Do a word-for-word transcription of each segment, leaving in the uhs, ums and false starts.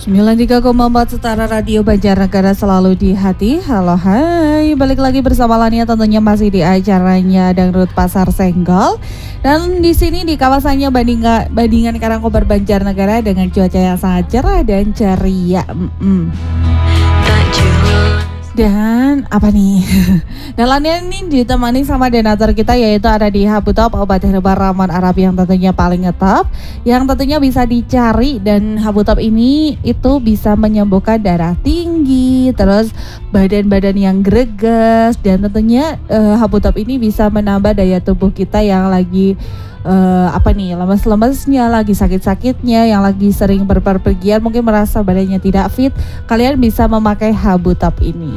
sembilan puluh tiga koma empat Setara Radio Banjarnegara selalu di hati. Halo hai, balik lagi bersama Lania tentunya masih di acaranya Dangdut Pasar Senggol. Dan di sini di kawasannya Bandinga, Bandingan Karangkobar Banjarnegara dengan cuaca yang sangat cerah dan ceria. Mm-mm. Dan apa nih? Dan Lania ini ditemani sama donatur kita, yaitu ada di Habutop obat herbal ramuan Arab yang tentunya paling ngetop, yang tentunya bisa dicari. Dan Habutop ini itu bisa menyembuhkan darah tinggi, terus badan-badan yang greges, dan tentunya uh, Habutop ini bisa menambah daya tubuh kita yang lagi Uh, apa nih lemes-lemesnya, lagi sakit-sakitnya, yang lagi sering berpergian, mungkin merasa badannya tidak fit, kalian bisa memakai Habutop ini.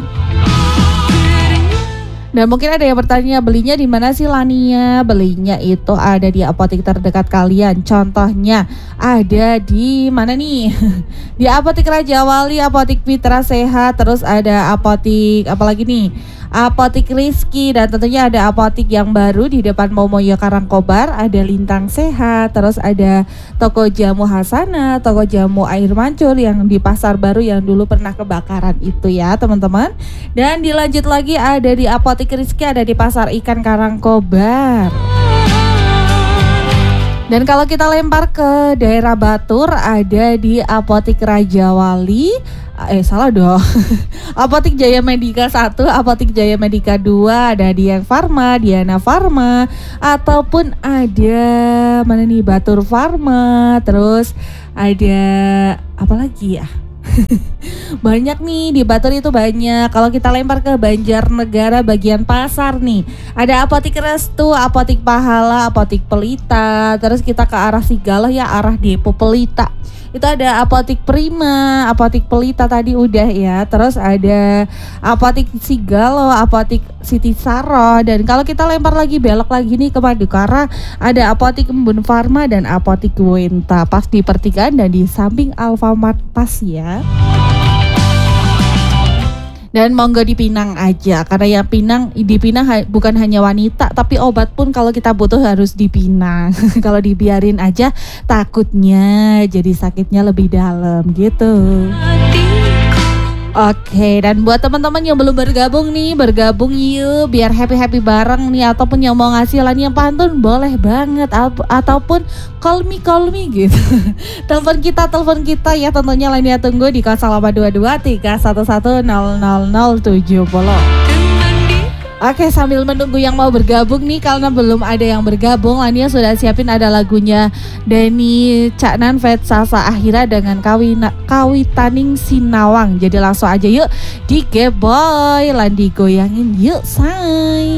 Dan mungkin ada yang bertanya, belinya di mana sih Lania? Belinya itu ada di apotek terdekat kalian. Contohnya ada di mana nih? Di Apotek Raja Wali, Apotek Mitra Sehat, terus ada apotek apalagi nih? Apotek Rizky, dan tentunya ada apotek yang baru di depan Momoyo Karangkobar, ada Lintang Sehat, terus ada toko jamu Hasana, toko jamu Air Mancur yang di Pasar Baru yang dulu pernah kebakaran itu ya teman-teman. Dan dilanjut lagi ada di Apotek Rizky, ada di Pasar Ikan Karangkobar. Dan kalau kita lempar ke daerah Batur, ada di Apotek Raja Wali, eh salah dong, Apotek Jaya Medika satu, Apotek Jaya Medika dua, ada Dian Farma, Diana Farma, ataupun ada mana nih, Batur Farma, terus ada apa lagi ya? Banyak nih di Batur itu banyak. Kalau kita lempar ke Banjarnegara bagian pasar nih, ada Apotek Restu, Apotek Pahala, Apotek Pelita. Terus kita ke arah Sigaloh ya, arah Depo Pelita. Itu ada Apotek Prima, Apotek Pelita tadi udah ya. Terus ada Apotek Sigaloh, Apotek Siti Saro. Dan kalau kita lempar lagi, belok lagi nih ke Madukara, ada Apotek Embun Farma dan Apotek Wenta. Pas di pertigaan dan di samping Alfamart pas ya. Dan monggo di Pinang aja, karena yang Pinang, di Pinang ha, bukan hanya wanita, tapi obat pun kalau kita butuh harus di Pinang. Kalau dibiarin aja takutnya jadi sakitnya lebih dalam gitu. Oke, dan buat teman-teman yang belum bergabung nih, bergabung yuk biar happy-happy bareng nih, ataupun yang mau ngasih Lania pantun boleh banget, Ap- ataupun call me call me gitu. Telepon kita, telepon kita ya, tentunya Lania tunggu di nol delapan dua dua tiga satu satu nol nol nol tujuh nol. Oke, sambil menunggu yang mau bergabung nih, karena belum ada yang bergabung, Lania sudah siapin ada lagunya Denny Caknan Vet Sasa Akhira dengan Kawina, Kawitaning Sinawang. Jadi langsung aja yuk di Geboy, Landi goyangin yuk say.